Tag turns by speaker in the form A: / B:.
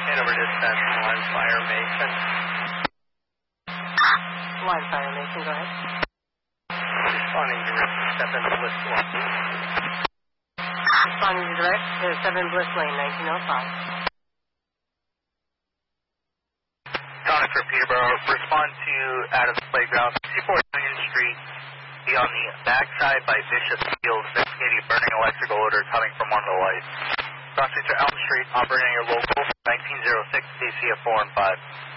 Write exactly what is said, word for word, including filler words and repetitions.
A: And over dispatch, one Fire Mason.
B: One Fire Mason, go ahead.
A: Responding direct to seven Bliss Lane.
B: Responding direct to seven Bliss Lane, nineteen oh five.
A: Tonic for Peterborough. Respond to Adams Playground, sixty-four Union Street. Be on the backside by Bishop Field, investigating burning electrical odor coming from one of the lights. Crossing to Elm Street, operating your local nineteen oh six, D C F four and five.